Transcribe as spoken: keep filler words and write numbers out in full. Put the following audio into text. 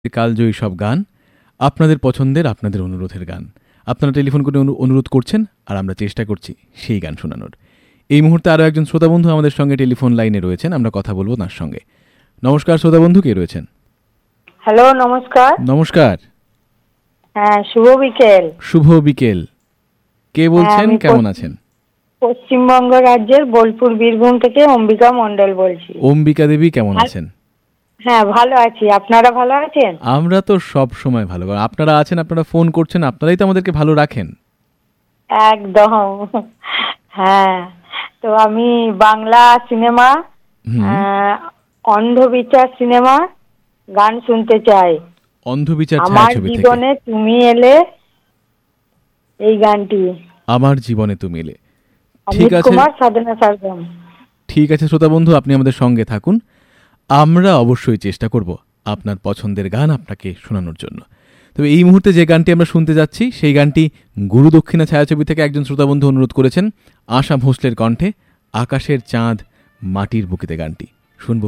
কালজয়ী সব গান, আপনাদের পছন্দের, আপনাদের অনুরোধের গান আপনারা টেলিফোন করে অনুরোধ করছেন, আর আমরা চেষ্টা করছি সেই গান শোনানোর। এই মুহূর্তে আরও একজন শ্রোতাবন্ধু আমাদের সঙ্গে টেলিফোন লাইনে রয়েছেন, আমরা কথা বলবো তার সঙ্গে। নমস্কার শ্রোতাবন্ধু, কে রয়েছেন? হ্যালো, নমস্কার। নমস্কার। হ্যাঁ, শুভ বিকেল। শুভ বিকেল। কে বলছেন, কেমন আছেন? পশ্চিমবঙ্গ রাজ্যের বোলপুর বীরভূম থেকে অম্বিকা মণ্ডল বলছি। অম্বিকা দেবী, কেমন আছেন? হ্যাঁ, ভালো আছি। আপনারা ভালো আছেন? আমরা তো সব সময় ভালো। আপনারা আছেন, আপনারা ফোন করছেন, আপনারাই তো আমাদেরকে ভালো রাখেন। একদম। হ্যাঁ, তো আমি বাংলা সিনেমা, অন্ধবিচার সিনেমা গান শুনতে চাই। অন্ধবিচার আমার জীবনে তুমি এলে, এই গানটি। আমার জীবনে তুমি এলে, ঠিক আছে। কুমার সাধনা সরগম। ঠিক আছে শ্রোতা বন্ধু, আপনি আমাদের সঙ্গে থাকুন। আমরা অবশ্যই চেষ্টা করব আপনার পছন্দের গান আপনাকে শোনানোর জন্য। তবে এই মুহূর্তে যে গানটি আমরা শুনতে যাচ্ছি, সেই গানটি গুরু দক্ষিণা ছায়াছবি থেকে একজন শ্রোতাবন্ধু অনুরোধ করেছেন, আশা ভোঁসলের কণ্ঠে, আকাশের চাঁদ মাটির বুকেতে গানটি শুনব।